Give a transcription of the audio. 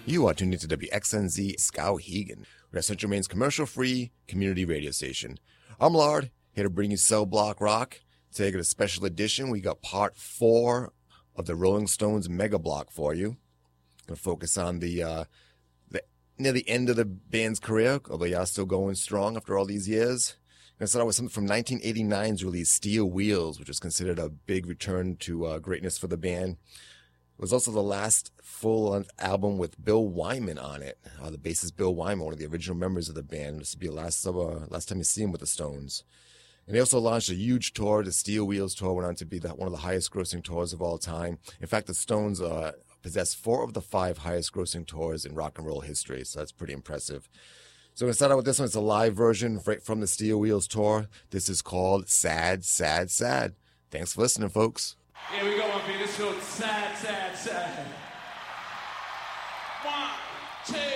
You are tuned into WXNZ Skowhegan, West Central Maine's commercial-free community radio station. I'm Lard, here to bring you Cell Block Rock. Today, got a special edition. We got part 4 of the Rolling Stones Mega Block for you. Going to focus on the near the end of the band's career, although they are still going strong after all these years. I'm going to start out with something from 1989's release, Steel Wheels, which was considered a big return to greatness for the band. It was also the last full-length album with Bill Wyman on it. The bassist Bill Wyman, one of the original members of the band. This would be the last time you see him with the Stones. And they also launched a huge tour. The Steel Wheels tour went on to be one of the highest-grossing tours of all time. In fact, the Stones possess 4 of the 5 highest-grossing tours in rock and roll history, so that's pretty impressive. So we're going to start out with this one. It's a live version right from the Steel Wheels tour. This is called Sad, Sad, Sad. Thanks for listening, folks. Here we go, my feet. This is called Sad, Sad, Sad. 1, 2.